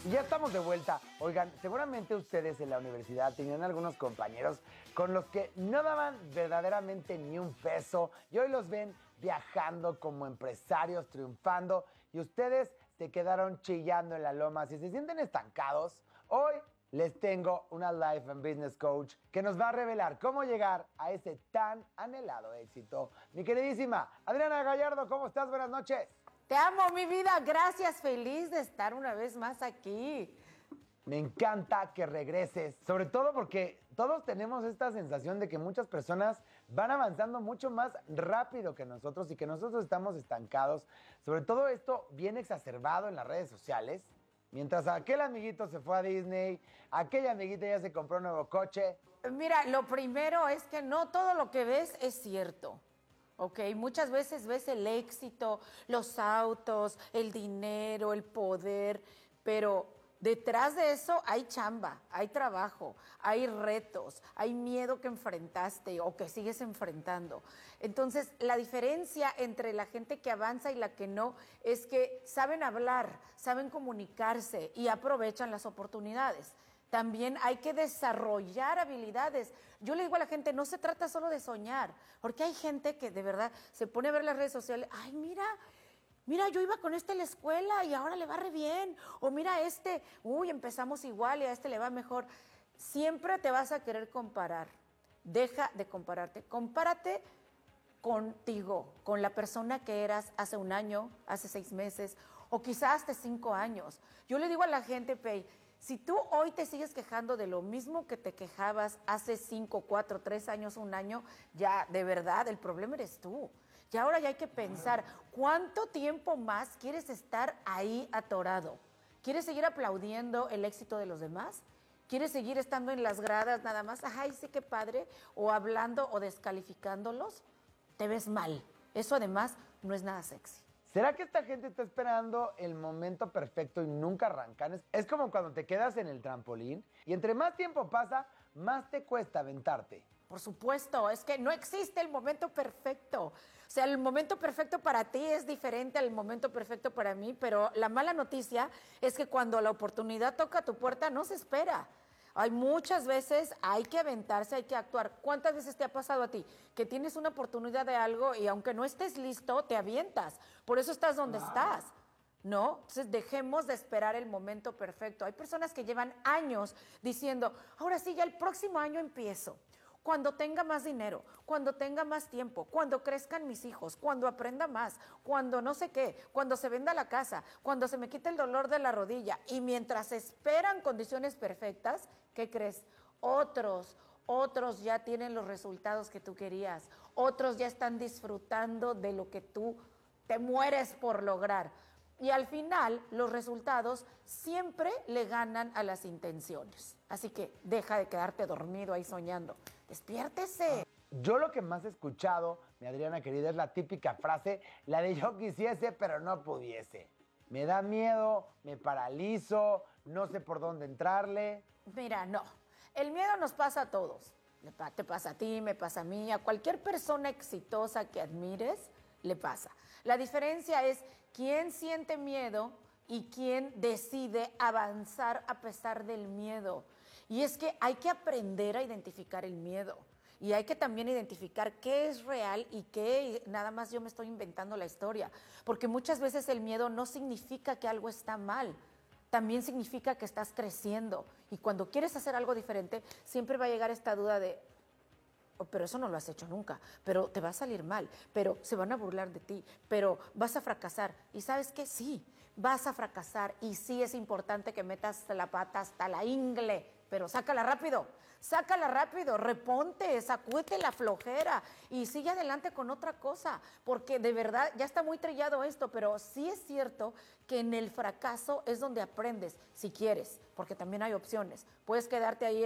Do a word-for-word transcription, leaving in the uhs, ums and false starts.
Y ya estamos de vuelta. Oigan, seguramente ustedes en la universidad tenían algunos compañeros con los que no daban verdaderamente ni un peso y hoy los ven viajando como empresarios, triunfando y ustedes se quedaron chillando en la loma. Si se sienten estancados, hoy les tengo una Life and Business Coach que nos va a revelar cómo llegar a ese tan anhelado éxito. Mi queridísima Adriana Gallardo, ¿cómo estás? Buenas noches. Te amo, mi vida. Gracias. Feliz de estar una vez más aquí. Me encanta que regreses, sobre todo porque todos tenemos esta sensación de que muchas personas van avanzando mucho más rápido que nosotros y que nosotros estamos estancados. Sobre todo esto bien exacerbado en las redes sociales. Mientras aquel amiguito se fue a Disney, aquella amiguita ya se compró un nuevo coche. Mira, lo primero es que no todo lo que ves es cierto. Ok, muchas veces ves el éxito, los autos, el dinero, el poder, pero detrás de eso hay chamba, hay trabajo, hay retos, hay miedo que enfrentaste o que sigues enfrentando. Entonces, la diferencia entre la gente que avanza y la que no es que saben hablar, saben comunicarse y aprovechan las oportunidades. También hay que desarrollar habilidades. Yo le digo a la gente, no se trata solo de soñar, porque hay gente que de verdad se pone a ver las redes sociales, ay, mira, mira, yo iba con este a la escuela y ahora le va re bien, o mira este, uy, empezamos igual y a este le va mejor. Siempre te vas a querer comparar, deja de compararte, compárate contigo, con la persona que eras hace un año, hace seis meses, o quizás hace cinco años. Yo le digo a la gente, Pei, si tú hoy te sigues quejando de lo mismo que te quejabas hace cinco, cuatro, tres años, un año, ya de verdad el problema eres tú. Y ahora ya hay que pensar, ¿cuánto tiempo más quieres estar ahí atorado? ¿Quieres seguir aplaudiendo el éxito de los demás? ¿Quieres seguir estando en las gradas nada más? Ay, sí, qué padre. O hablando o descalificándolos. Te ves mal. Eso además no es nada sexy. ¿Será que esta gente está esperando el momento perfecto y nunca arrancan? Es como cuando te quedas en el trampolín y entre más tiempo pasa, más te cuesta aventarte. Por supuesto, es que no existe el momento perfecto. O sea, el momento perfecto para ti es diferente al momento perfecto para mí, pero la mala noticia es que cuando la oportunidad toca tu puerta, no se espera. Hay muchas veces, hay que aventarse, hay que actuar. ¿Cuántas veces te ha pasado a ti que tienes una oportunidad de algo y aunque no estés listo, te avientas? Por eso estás donde estás, ¿no? Entonces dejemos de esperar el momento perfecto. Hay personas que llevan años diciendo, ahora sí, ya el próximo año empiezo. Cuando tenga más dinero, cuando tenga más tiempo, cuando crezcan mis hijos, cuando aprenda más, cuando no sé qué, cuando se venda la casa, cuando se me quite el dolor de la rodilla. Y mientras esperan condiciones perfectas, ¿qué crees? Otros, otros ya tienen los resultados que tú querías. Otros ya están disfrutando de lo que tú te mueres por lograr. Y al final, los resultados siempre le ganan a las intenciones. Así que deja de quedarte dormido ahí soñando. ¡Despiértese! Yo lo que más he escuchado, mi Adriana querida, es la típica frase, la de yo quisiese, pero no pudiese. Me da miedo, me paralizo, no sé por dónde entrarle. Mira, no. El miedo nos pasa a todos. Te pasa a ti, me pasa a mí, a cualquier persona exitosa que admires, le pasa. La diferencia es quién siente miedo y quién decide avanzar a pesar del miedo. Y es que hay que aprender a identificar el miedo. Y hay que también identificar qué es real y qué nada más yo me estoy inventando la historia. Porque muchas veces el miedo no significa que algo está mal. También significa que estás creciendo. Y cuando quieres hacer algo diferente, siempre va a llegar esta duda de, oh, pero eso no lo has hecho nunca, pero te va a salir mal, pero se van a burlar de ti, pero vas a fracasar. ¿Y sabes qué? Sí, vas a fracasar y sí es importante que metas la pata hasta la ingle, pero sácala rápido, sácala rápido, reponte, sacúdete la flojera y sigue adelante con otra cosa, porque de verdad ya está muy trillado esto, pero sí es cierto que en el fracaso es donde aprendes, si quieres, porque también hay opciones. Puedes quedarte ahí